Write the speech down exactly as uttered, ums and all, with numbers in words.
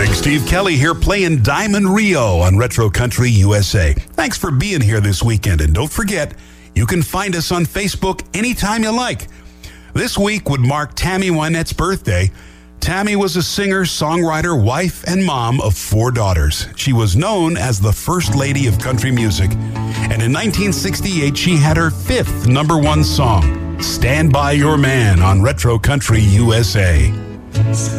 Steve Kelly here playing Diamond Rio on Retro Country U S A. Thanks for being here this weekend, and don't forget, you can find us on Facebook anytime you like. This week would mark Tammy Wynette's birthday. Tammy was a singer, songwriter, wife, and mom of four daughters. She was known as the First Lady of Country Music, and in nineteen sixty-eight, she had her fifth number one song, Stand By Your Man, on Retro Country U S A.